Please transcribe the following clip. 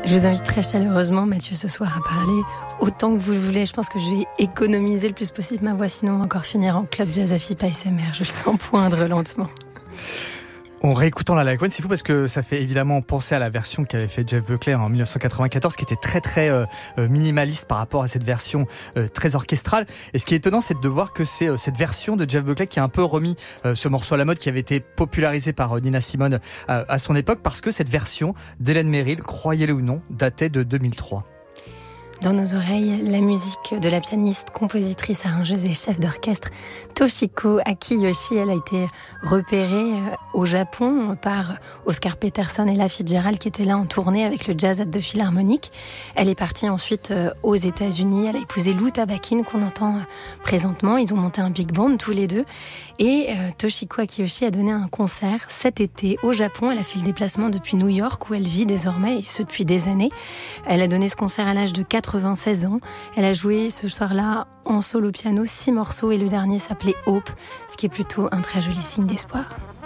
Je vous invite très chaleureusement, Mathieu, ce soir à parler autant que vous le voulez. Je pense que je vais économiser le plus possible ma voix, sinon on va encore finir en club jazz à FIP ASMR. Je le sens poindre lentement. En réécoutant la Live One, c'est fou parce que ça fait évidemment penser à la version qu'avait fait Jeff Buckley en 1994, qui était très très minimaliste par rapport à cette version très orchestrale. Et ce qui est étonnant, c'est de voir que c'est cette version de Jeff Buckley qui a un peu remis ce morceau à la mode, qui avait été popularisé par Nina Simone à son époque, parce que cette version d'Hélène Merrill, croyez-le ou non, datait de 2003. Dans nos oreilles, la musique de la pianiste, compositrice, arrangeuse et chef d'orchestre Toshiko Akiyoshi. Elle a été repérée au Japon par Oscar Peterson et Ella Fitzgerald qui étaient là en tournée avec le Jazz at the Philharmonic. Elle est partie ensuite aux États-Unis. Elle a épousé Lou Tabakin qu'on entend présentement. Ils ont monté un big band tous les deux. Et Toshiko Akiyoshi a donné un concert cet été au Japon. Elle a fait le déplacement depuis New York où elle vit désormais, et ce depuis des années. Elle a donné ce concert à l'âge de 96 ans. Elle a joué ce soir-là en solo piano 6 morceaux et le dernier s'appelait Hope, ce qui est plutôt un très joli signe d'espoir.